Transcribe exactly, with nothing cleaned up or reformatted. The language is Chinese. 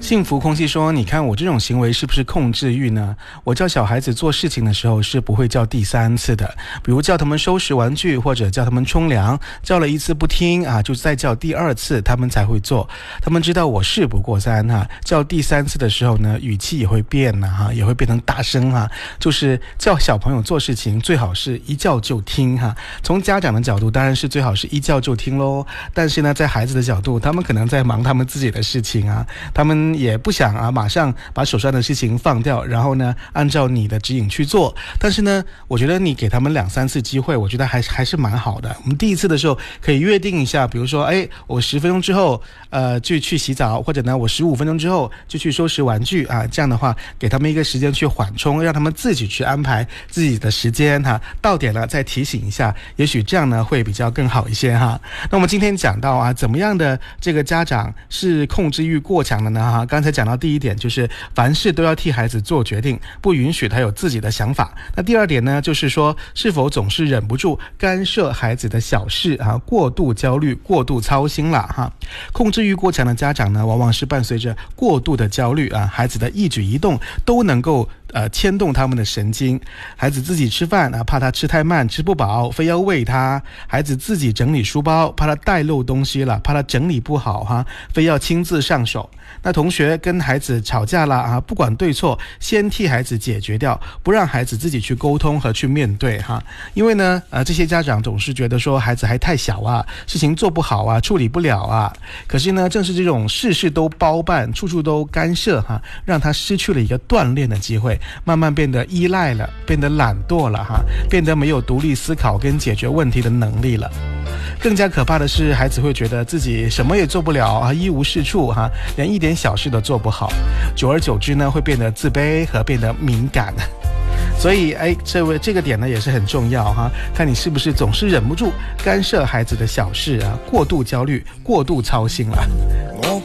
幸福空气说，你看我这种行为是不是控制欲呢？我叫小孩子做事情的时候是不会叫第三次的，比如叫他们收拾玩具或者叫他们冲凉，叫了一次不听啊，就再叫第二次他们才会做。他们知道我事不过三哈、啊，叫第三次的时候呢，语气也会变了、啊、哈，也会变成大声哈、啊。就是叫小朋友做事情最好是一叫就听哈、啊。从家长的角度当然是最好是一叫就听咯，但是呢，在孩子的角度，他们可能在忙他们自己的事情啊，他们也不想啊，马上把手上的事情放掉，然后呢，按照你的指引去做。但是呢，我觉得你给他们两三次机会，我觉得还还是蛮好的。我们第一次的时候可以约定一下，比如说，哎，我十分钟之后，呃，就去洗澡，或者呢，我十五分钟之后就去收拾玩具啊。这样的话，给他们一个时间去缓冲，让他们自己去安排自己的时间哈、啊。到点了再提醒一下，也许这样呢会比较更好一些哈。那我们今天讲到啊，怎么样的这个家长是控制欲过强的呢？哈，刚才讲到第一点就是凡事都要替孩子做决定，不允许他有自己的想法。那第二点呢，就是说是否总是忍不住干涉孩子的小事啊，过度焦虑、过度操心了哈。控制欲过强的家长呢，往往是伴随着过度的焦虑啊，孩子的一举一动都能够呃，牵动他们的神经。孩子自己吃饭啊，怕他吃太慢吃不饱，非要喂他。孩子自己整理书包，怕他带漏东西了，怕他整理不好哈，非要亲自上手。那同学跟孩子吵架了啊，不管对错，先替孩子解决掉，不让孩子自己去沟通和去面对哈。因为呢，呃，这些家长总是觉得说孩子还太小啊，事情做不好啊，处理不了啊。可是呢，正是这种事事都包办，处处都干涉哈，让他失去了一个锻炼的机会。慢慢变得依赖了，变得懒惰了哈，变得没有独立思考跟解决问题的能力了。更加可怕的是，孩子会觉得自己什么也做不了啊，一无是处哈，连一点小事都做不好。久而久之呢，会变得自卑和变得敏感。所以哎，这位这个点呢也是很重要哈，看你是不是总是忍不住干涉孩子的小事啊，过度焦虑、过度操心了。